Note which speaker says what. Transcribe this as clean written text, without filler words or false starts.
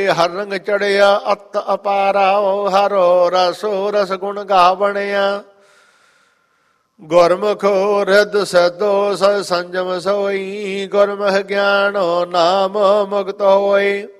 Speaker 1: ਹਰ ਰੰਗ ਚੜਿਆ ਅਤ ਅਪਾਰਾ, ਹਰੋ ਰਸੋ ਰਸ ਗੁਣ ਗਾ ਬਣਿਆ। ਗੁਰਮੁਖੋ ਹਿਰਦ ਸਦੋ ਸਤ ਸੰਜਮ ਸੋਈ, ਗੁਰਮੁਖ ਗਿਆਨੋ ਨਾਮ ਮੁਕਤ ਹੋਈ।